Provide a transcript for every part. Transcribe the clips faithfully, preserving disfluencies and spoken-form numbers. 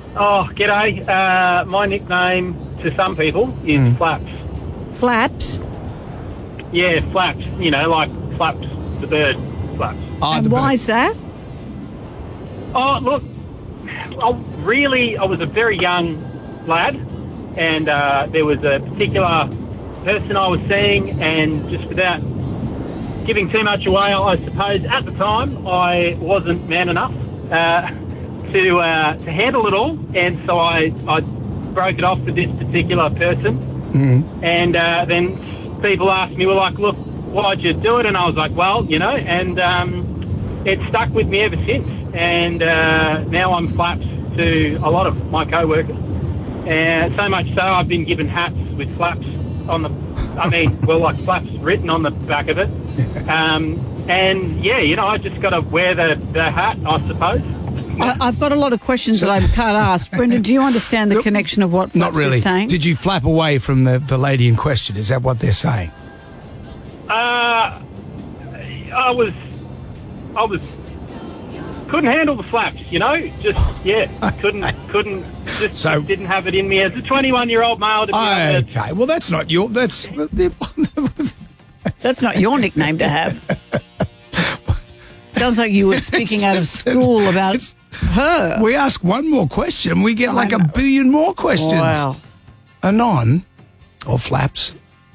Oh, g'day. Uh, my nickname to some people is Mm. Flaps. Flaps? Yeah, Flaps. You know, like Flaps, the bird, Flaps. Oh, and the why bird. is that? Oh, look, I really, I was a very young lad, and uh, there was a particular person I was seeing, and just without giving too much away, I suppose at the time I wasn't man enough uh, to uh, to handle it all, and so I, I broke it off with this particular person, Mm. and uh, then people asked me, well, like, look, why'd you do it? And I was like, well, you know, and um, it stuck with me ever since, and uh, now I'm Flaps to a lot of my co-workers, and so much so I've been given hats with Flaps on the, I mean, well, like Flaps written on the back of it. Um, and, yeah, you know, I just got to wear the, the hat, I suppose. I, I've got a lot of questions that I can't ask. Brendan, do you understand the Nope. connection of what Flaps Not really. is saying? Did you flap away from the, the lady in question? Is that what they're saying? Uh, I was, I was, couldn't handle the flaps, you know, just, yeah, couldn't, couldn't, just So- didn't have it in me as a twenty-one-year-old male to be able to. Okay, well, that's not your... That's... That's not your nickname to have. Sounds like you were speaking out of school about It's- her. We ask one more question, we get I like a know. billion more questions. Wow. Anon, or Flaps.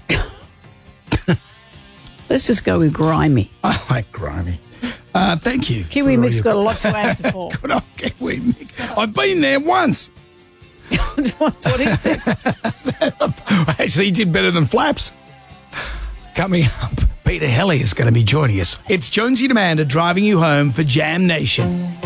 Let's just go with grimy. I like grimy. Uh, thank you. Kiwi for all Mix your- got a lot to answer for. Good old Kiwi Mix. I've been there once. That's what he said. Actually, he did better than Flaps. Coming up, Peter Helly is going to be joining us. It's Jonesy and Amanda driving you home for Jam Nation.